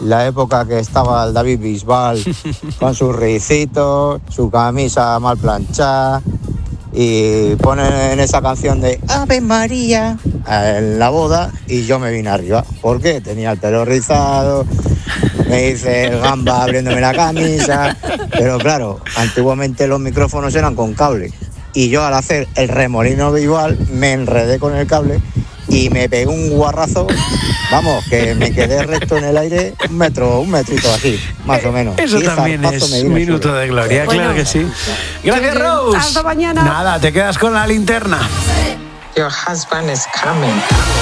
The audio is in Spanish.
la época que estaba el David Bisbal con sus ricitos, su camisa mal planchada, y ponen esa canción de Ave María en la boda y yo me vine arriba. ¿Por qué? Tenía el pelo rizado, me hice el gamba abriéndome la camisa, pero claro, antiguamente los micrófonos eran con cable y yo al hacer el remolino Bisbal me enredé con el cable y me pegué un guarrazo, vamos, que me quedé recto en el aire un metrito así, más o menos. Eso y también es un minuto de gloria, Bueno, claro que sí. Gracias, Rose. Hasta mañana. Nada, te quedas con la linterna. Your husband is coming.